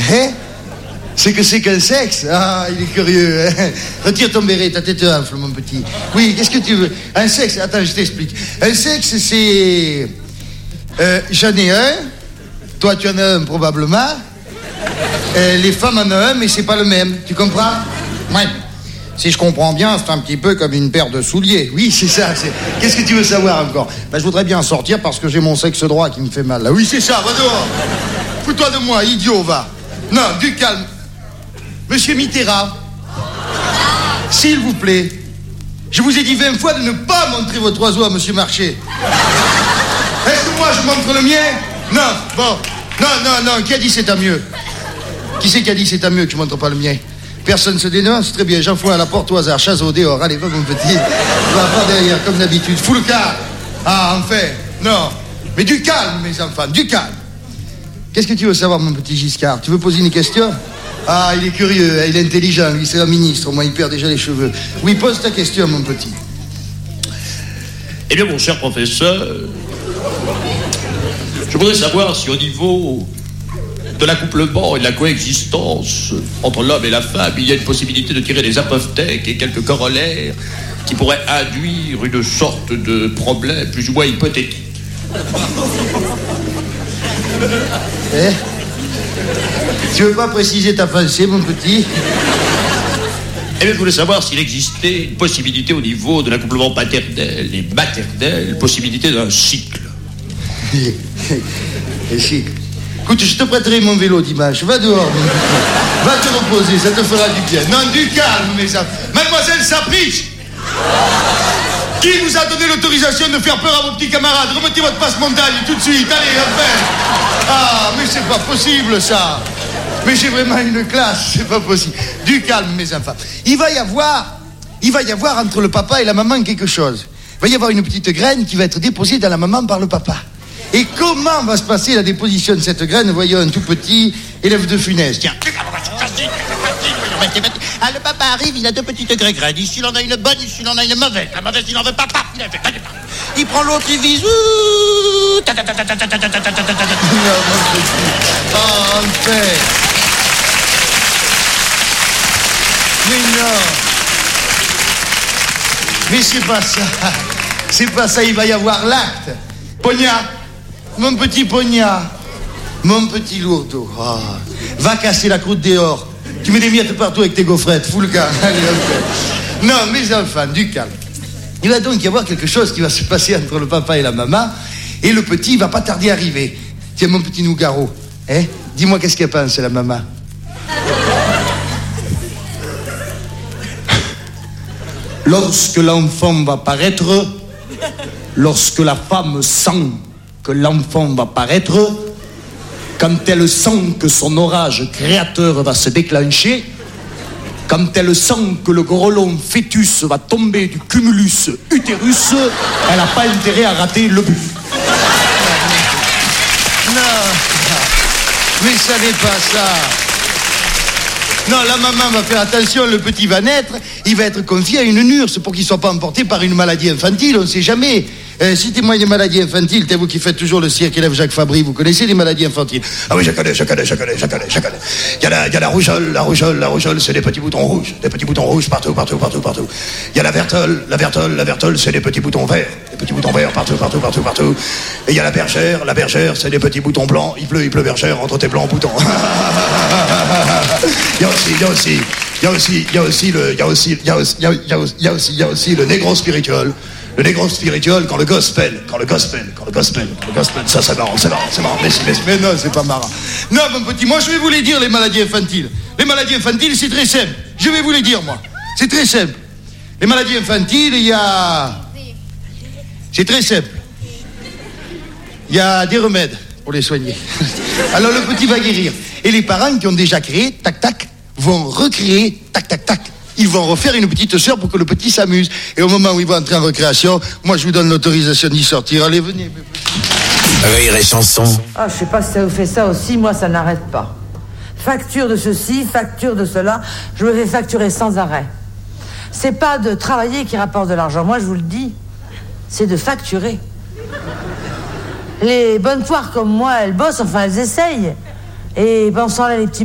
Hein? C'est que c'est qu'un sexe? Ah, il est curieux. Hein? Retire ton béret, ta tête enfle, mon petit. Oui, qu'est-ce que tu veux? Un sexe, attends, je t'explique. Un sexe, c'est... j'en ai un. Toi, tu en as un, probablement. Les femmes en ont un, mais c'est pas le même. Tu comprends? Ouais. Si je comprends bien, c'est un petit peu comme une paire de souliers. Oui, c'est ça. Qu'est-ce que tu veux savoir encore? Ben, je voudrais bien sortir parce que j'ai mon sexe droit qui me fait mal. Là. Oui, c'est ça, va dehors. Fous-toi de moi, idiot, va. Non, du calme. Monsieur Mitterrand, s'il vous plaît, je vous ai dit 20 fois de ne pas montrer votre oiseau à Monsieur Marché. Est-ce que moi, je montre le mien? Non, bon. Non, qui a dit c'est à mieux? Qui c'est qui a dit c'est à mieux que tu montres pas le mien? Personne se dénonce, très bien, j'enfoue à la porte au hasard, chasse au dehors, allez, va mon petit, va par derrière, comme d'habitude, fous le cas. Ah, enfin, non, mais du calme, mes enfants, du calme. Qu'est-ce que tu veux savoir, mon petit Giscard? Tu veux poser une question? Ah, il est curieux, il est intelligent, lui, c'est un ministre, au moins il perd déjà les cheveux. Oui, pose ta question, mon petit. Eh bien, mon cher professeur, je voudrais savoir si au niveau de l'accouplement et de la coexistence entre l'homme et la femme, il y a une possibilité de tirer des apophthèques et quelques corollaires qui pourraient induire une sorte de problème plus ou moins hypothétique. Eh? Tu veux pas préciser ta pensée, mon petit? Eh bien, je voulais savoir s'il existait une possibilité au niveau de l'accouplement paternel et maternel, possibilité d'un cycle. Et chic. Écoute, je te prêterai mon vélo dimanche. Va dehors, mon petit. Va te reposer, ça te fera du bien. Non, du calme, mes enfants. Mademoiselle Sapriche, qui vous a donné l'autorisation de faire peur à vos petits camarades? Remettez votre passe-montagne tout de suite. Allez, enfin. Ah, mais c'est pas possible, ça. Mais j'ai vraiment une classe, c'est pas possible. Du calme, mes enfants. Il va y avoir entre le papa et la maman quelque chose. Il va y avoir une petite graine qui va être déposée dans la maman par le papa. Et comment va se passer la déposition de cette graine? Voyons un tout petit élève de Funès. Tiens. Ah, le papa arrive, il a deux petites graines. Ici, il en a une bonne, ici, il en a une mauvaise. La mauvaise, il en veut pas. Il prend l'autre, il vise. Oh, enfin. Mais non. Mais c'est pas ça. C'est pas ça, il va y avoir l'acte. Pognard. Mon petit pognard, mon petit lourdeau, oh, va casser la croûte dehors. Tu mets des miettes partout avec tes gaufrettes, fous le camp. Allez, okay. Non, mes enfants, du calme. Il va donc y avoir quelque chose qui va se passer entre le papa et la maman, et le petit, il va pas tarder à arriver. Tiens, mon petit Nougaro, hein, dis-moi qu'est-ce qu'elle pense, la maman. Lorsque l'enfant va paraître, lorsque la femme sent que l'enfant va paraître, quand elle sent que son orage créateur va se déclencher, quand elle sent que le grelon fœtus va tomber du cumulus utérus, elle n'a pas intérêt à rater le but. Non, mais ça n'est pas ça. Non, la maman va faire attention, le petit va naître, il va être confié à une nurse pour qu'il ne soit pas emporté par une maladie infantile, on ne sait jamais. Citez-moi une maladie infantile, c'est vous qui faites toujours le cirque élève Jacques Fabry, vous connaissez les maladies infantiles? Ah oui, je connais. Il y a la rougeole, c'est des petits boutons rouges partout. Il y a la vertole, c'est des petits boutons verts partout. Et il y a la bergère, c'est des petits boutons blancs, il pleut bergère entre tes blancs boutons. Il y a aussi le négro spirituel. Le négro spirituel, quand le gospel, ça c'est marrant, mais non, c'est pas marrant. Non, mon petit, moi je vais vous les dire, les maladies infantiles. Les maladies infantiles, c'est très simple. Je vais vous les dire, moi. C'est très simple. Les maladies infantiles, il y a... C'est très simple. Il y a des remèdes pour les soigner. Alors le petit va guérir. Et les parents qui ont déjà créé, tac, vont recréer, tac. Ils vont refaire une petite sœur pour que le petit s'amuse. Et au moment où il va entrer en récréation, moi je vous donne l'autorisation d'y sortir. Allez, venez. Rire et chanson. Ah, je sais pas si ça vous fait ça aussi, moi ça n'arrête pas. Facture de ceci, facture de cela, je me fais facturer sans arrêt. C'est pas de travailler qui rapporte de l'argent, moi je vous le dis, c'est de facturer. Les bonnes poires comme moi, elles bossent, enfin elles essayent. Et pensant là les petits